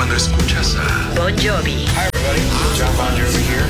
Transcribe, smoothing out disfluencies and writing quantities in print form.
Cuando escuchas a Bon Jovi, Hi everybody, John Bon Jovi here.